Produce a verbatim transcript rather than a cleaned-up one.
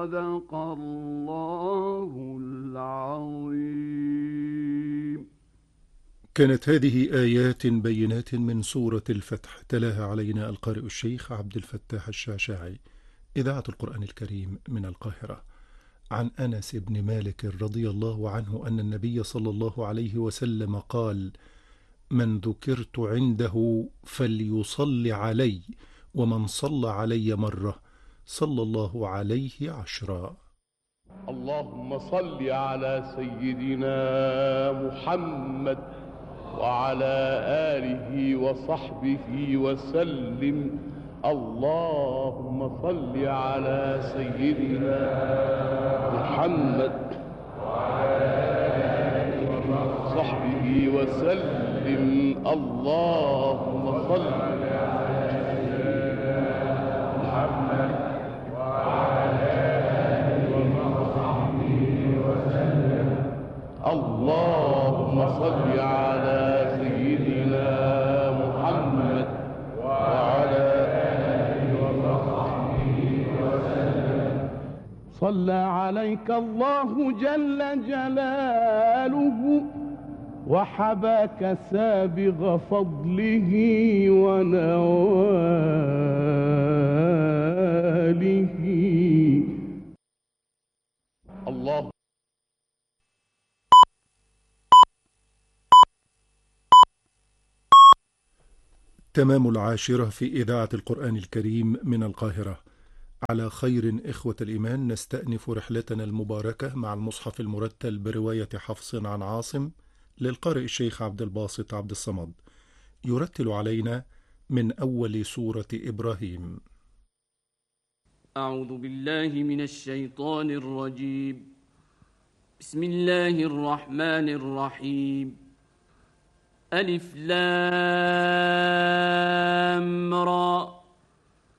صدق الله العظيم. كانت هذه آيات بينات من سورة الفتح، تلاها علينا القارئ الشيخ عبد الفتاح الشعشاعي، إذاعة القرآن الكريم من القاهرة. عن أنس بن مالك رضي الله عنه أن النبي صلى الله عليه وسلم قال: من ذكرت عنده فليصل علي، ومن صلى علي مرة صلى الله عليه عشرا. اللهم صل على سيدنا محمد وعلى آله وصحبه وسلم. اللهم صل على سيدنا محمد وعلى آله وصحبه وسلم. اللهم صل على سيدنا محمد وعلى آله وصحبه وسلم. اللهم صل على سيدنا محمد وعلى آله وصحبه وسلم. صلى عليك الله جل جلاله وحباك سابغ فضله ونواله. الله. تمام العاشرة في إذاعة القرآن الكريم من القاهرة. على خير إخوة الإيمان، نستأنف رحلتنا المباركة مع المصحف المرتل برواية حفص عن عاصم للقارئ الشيخ عبد الباسط عبد الصمد، يرتل علينا من أول سورة إبراهيم. أعوذ بالله من الشيطان الرجيم. بسم الله الرحمن الرحيم. ألف لام را